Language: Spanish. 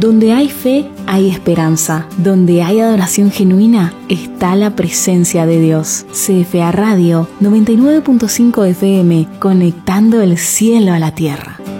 Donde hay fe, hay esperanza. Donde hay adoración genuina, está la presencia de Dios. CFA Radio 99.5 FM, conectando el cielo a la tierra.